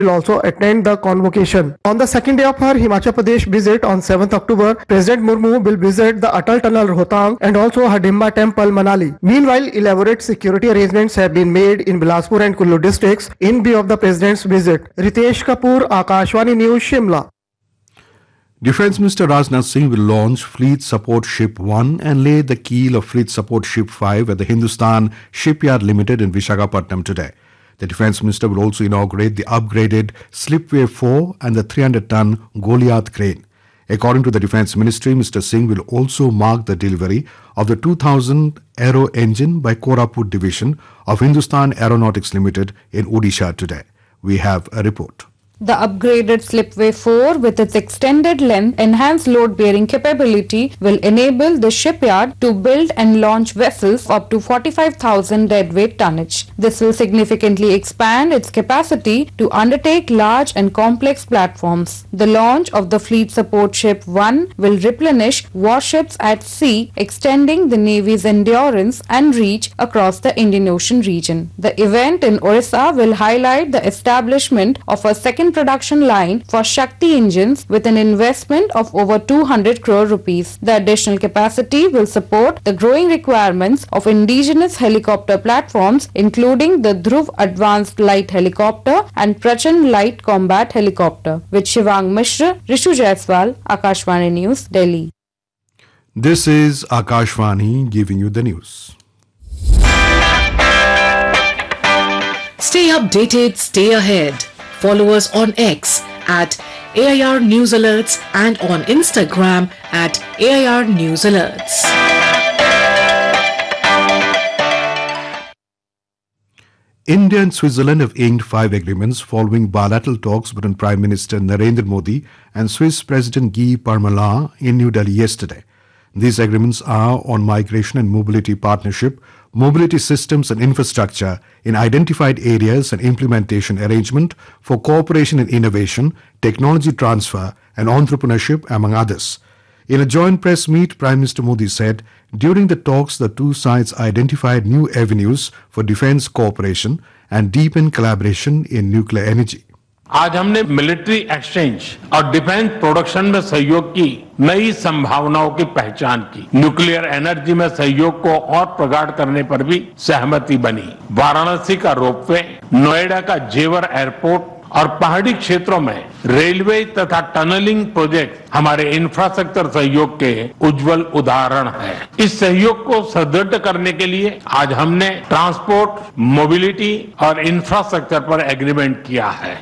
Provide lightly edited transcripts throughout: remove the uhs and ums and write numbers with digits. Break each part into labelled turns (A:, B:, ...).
A: will also attend the convocation. On the second day of her Himachal Pradesh visit on 7th October, President Murmu will visit the Atal Tunnel Rohtang and also Hardimba Temple Manali. Meanwhile, elaborate security arrangements have been made in Bilaspur and Kullu districts in view of the President's visit. Ritesh Kapoor, Akashvani News, Shimla.
B: Defence Minister Rajnath Singh will launch Fleet Support Ship 1 and lay the keel of Fleet Support Ship 5 at the Hindustan Shipyard Limited in Visakhapatnam today. The Defence Minister will also inaugurate the upgraded Slipway 4 and the 300-ton Goliath crane. According to the Defence Ministry, Mr. Singh will also mark the delivery of the 2000 Aero engine by Koraput Division of Hindustan Aeronautics Limited in Odisha today. We have a report.
C: The upgraded Slipway 4 with its extended length, enhanced load-bearing capability will enable the shipyard to build and launch vessels up to 45,000 deadweight tonnage. This will significantly expand its capacity to undertake large and complex platforms. The launch of the Fleet Support Ship 1 will replenish warships at sea, extending the Navy's endurance and reach across the Indian Ocean region. The event in Orissa will highlight the establishment of a second production line for Shakti engines with an investment of over 200 crore rupees. The additional capacity will support the growing requirements of indigenous helicopter platforms, including the Dhruv Advanced Light Helicopter and Prachand Light Combat Helicopter. With Shivang Mishra, Rishu Jaiswal, Akashvani News, Delhi.
B: This is Akashvani giving you the news.
D: Stay updated, stay ahead. Follow us on X at AIR News Alerts and on Instagram at AIR News Alerts.
B: India and Switzerland have inked 5 agreements following bilateral talks between Prime Minister Narendra Modi and Swiss President Guy Parmelin in New Delhi yesterday. These agreements are on migration and mobility partnership, mobility systems and infrastructure in identified areas and implementation arrangement for cooperation in innovation, technology transfer and entrepreneurship, among others. In a joint press meet, Prime Minister Modi said, during the talks, the two sides identified new avenues for defense cooperation and deepened collaboration in nuclear energy.
E: आज हमने military exchange और defence production में सहयोग की नई संभावनाओं की पहचान की। न्यूक्लियर एनर्जी में सहयोग को और प्रगाढ़ करने पर भी सहमति बनी। वाराणसी का रोपवे, नोएडा का जेवर एयरपोर्ट और पहाड़ी क्षेत्रों में रेलवे तथा टनलिंग प्रोजेक्ट हमारे इंफ्रास्ट्रक्चर सहयोग के उज्जवल उदाहरण हैं। इस सहयोग को सुदृढ़ करने के लिए आज हमने ट्रांसपोर्ट, मोबिलिटी और इंफ्रास्ट्रक्चर पर एग्रीमेंट किया है।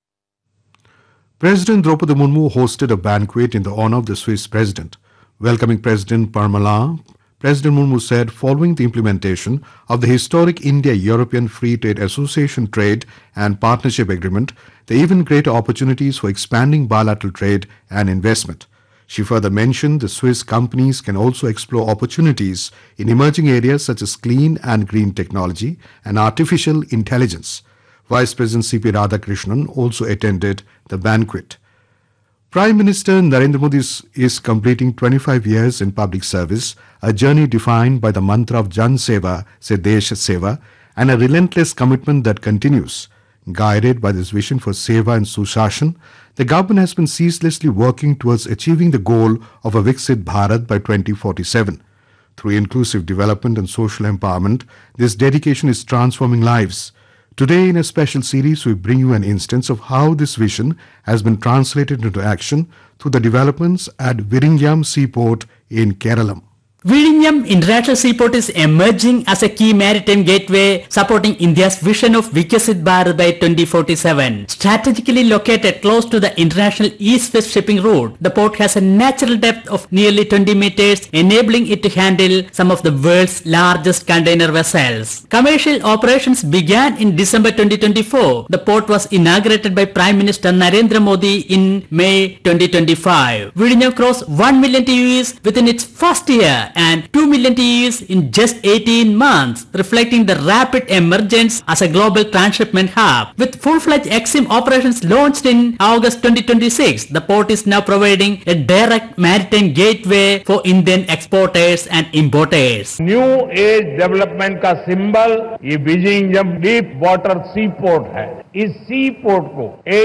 B: President Draupadi Murmu hosted a banquet in the honor of the Swiss president. Welcoming President Parmelin, President Murmu said following the implementation of the historic India-European Free Trade Association Trade and Partnership Agreement, there are even greater opportunities for expanding bilateral trade and investment. She further mentioned the Swiss companies can also explore opportunities in emerging areas such as clean and green technology and artificial intelligence. Vice President C.P. Radhakrishnan also attended the banquet. Prime Minister Narendra Modi is completing 25 years in public service, a journey defined by the mantra of Jan Seva se Desh Seva and a relentless commitment that continues. Guided by this vision for Seva and Sushashan, the government has been ceaselessly working towards achieving the goal of a Viksit Bharat by 2047. Through inclusive development and social empowerment, this dedication is transforming lives. Today, in a special series, we bring you an instance of how this vision has been translated into action through the developments at Vizhinjam Seaport in Kerala.
F: Vizhinjam International Seaport is emerging as a key maritime gateway supporting India's vision of Viksit Bharat by 2047. Strategically located close to the international east-west shipping route, the port has a natural depth of nearly 20 meters, enabling it to handle some of the world's largest container vessels. Commercial operations began in December 2024. The port was inaugurated by Prime Minister Narendra Modi in May 2025. Vizhinjam crossed 1 million TEUs within its first year, and 2 million TEUs in just 18 months, reflecting the rapid emergence as a global transshipment hub. With full-fledged EXIM operations launched in August 2026, the port is now providing a direct maritime gateway for Indian exporters and importers.
E: New age development का symbol ये विजिंगम deep water सी port है। इस सी port को